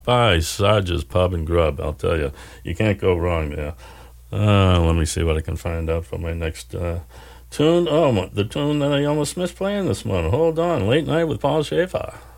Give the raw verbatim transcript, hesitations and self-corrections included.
by Sarge's Pub and Grub. I'll tell you, you can't go wrong there. Uh, let me see what I can find out for my next uh, tune. Oh, the tune that I almost missed playing this morning. Hold on. Late Night with Paul Schaefer.